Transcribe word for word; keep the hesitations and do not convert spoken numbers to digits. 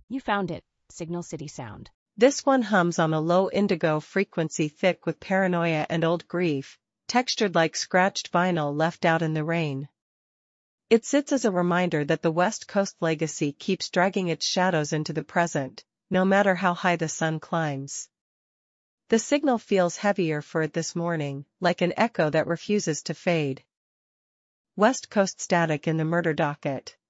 You found it, Signal City Sound. This one hums on a low indigo frequency thick with paranoia and old grief, textured like scratched vinyl left out in the rain. It sits as a reminder that the West Coast legacy keeps dragging its shadows into the present, no matter how high the sun climbs. The signal feels heavier for it this morning, like an echo that refuses to fade. West Coast static in the murder docket.